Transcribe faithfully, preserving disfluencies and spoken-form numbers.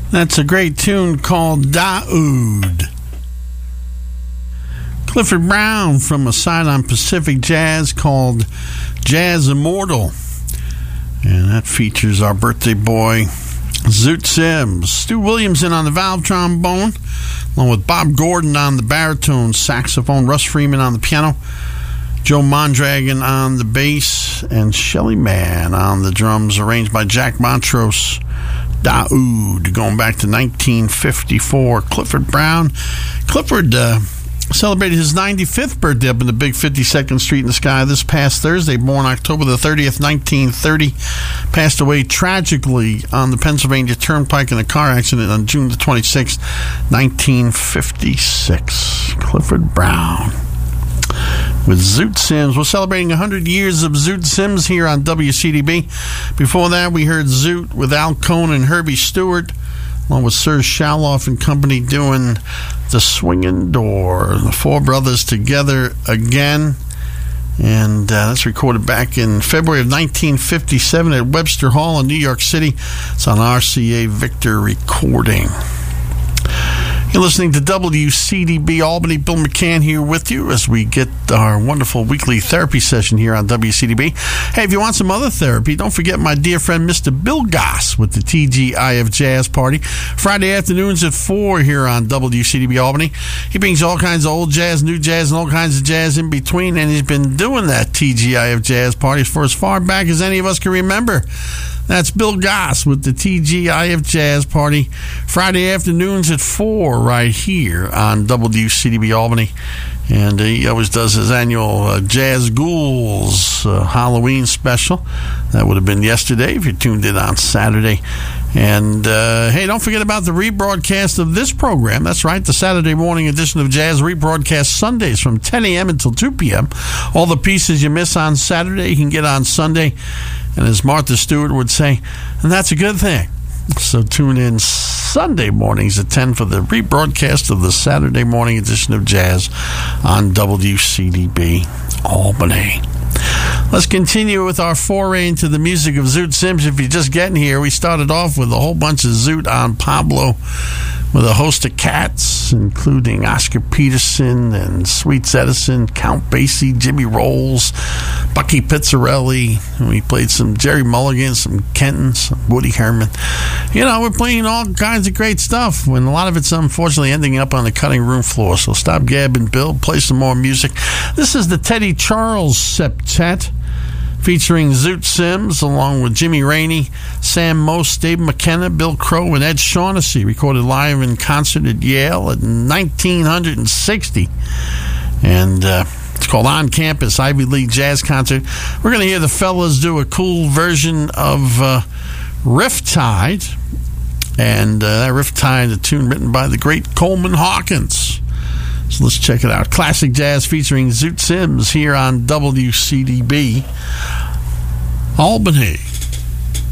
That's a great tune called Daoud. Clifford Brown from a side on Pacific Jazz called Jazz Immortal. And that features our birthday boy, Zoot Sims. Stu Williamson on the valve trombone, along with Bob Gordon on the baritone saxophone, Russ Freeman on the piano, Joe Mondragon on the bass, and Shelly Mann on the drums, arranged by Jack Montrose. Daoud, going back to nineteen fifty-four. Clifford Brown. Clifford uh, celebrated his ninety-fifth birthday up in the big fifty-second Street in the Sky this past Thursday. Born October the thirtieth, nineteen thirty. Passed away tragically on the Pennsylvania Turnpike in a car accident on June the twenty-sixth, nineteen fifty-six. Clifford Brown with Zoot Sims. We're celebrating one hundred years of Zoot Sims here on W C D B. Before that, we heard Zoot with Al Cohn and Herbie Stewart, along with Serge Shaloff and company, doing The Swinging Door. The four brothers together again. And uh, that's recorded back in February of nineteen fifty-seven at Webster Hall in New York City. It's on R C A Victor Recording. You're listening to W C D B Albany. Bill McCann here with you as we get our wonderful weekly therapy session here on W C D B. Hey, if you want some other therapy, don't forget my dear friend Mister Bill Goss with the T G I F Jazz Party. Friday afternoons at four here on W C D B Albany. He brings all kinds of old jazz, new jazz, and all kinds of jazz in between, and he's been doing that T G I F Jazz Party for as far back as any of us can remember. That's Bill Goss with the T G I F Jazz Party, Friday afternoons at four right here on W C D B Albany. And uh, he always does his annual uh, Jazz Ghouls uh, Halloween special. That would have been yesterday if you tuned in on Saturday. And, uh, hey, don't forget about the rebroadcast of this program. That's right, the Saturday morning edition of Jazz, rebroadcast Sundays from ten a.m. until two p.m. All the pieces you miss on Saturday, you can get on Sunday. And as Martha Stewart would say, and that's a good thing. So tune in Sunday mornings at ten for the rebroadcast of the Saturday morning edition of Jazz on W C D B Albany. Let's continue with our foray into the music of Zoot Sims. If you're just getting here, we started off with a whole bunch of Zoot on Pablo with a host of cats, including Oscar Peterson and Sweets Edison, Count Basie, Jimmy Rolls, Bucky Pizzarelli. And we played some Jerry Mulligan, some Kenton, some Woody Herman. You know, we're playing all kinds of great stuff, and a lot of it's unfortunately ending up on the cutting room floor. So stop gabbing, Bill. Play some more music. This is the Teddy Charles Septet, featuring Zoot Sims, along with Jimmy Rainey, Sam Most, Dave McKenna, Bill Crow, and Ed Shaughnessy, recorded live in concert at Yale in nineteen sixty. And uh, it's called On Campus, Ivy League Jazz Concert. We're going to hear the fellas do a cool version of uh, Riptide. And uh, that Riptide, a tune written by the great Coleman Hawkins. So let's check it out. Classic jazz featuring Zoot Sims here on W C D B Albany.